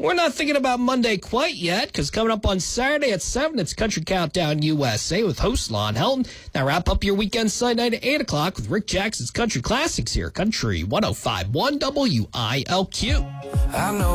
We're not thinking about Monday quite yet, because coming up on Saturday at 7, it's Country Countdown USA with host Lon Helton. Now wrap up your weekend Sunday night at 8 o'clock with Rick Jackson's Country Classics here. Country 105.1 WILQ. I know